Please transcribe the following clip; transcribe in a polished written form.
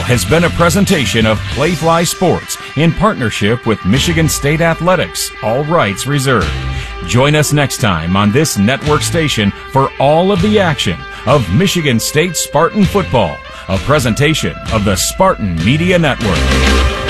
has been a presentation of Playfly Sports in partnership with Michigan State Athletics, all rights reserved. Join us next time on this network station for all of the action of Michigan State Spartan football, a presentation of the Spartan Media Network.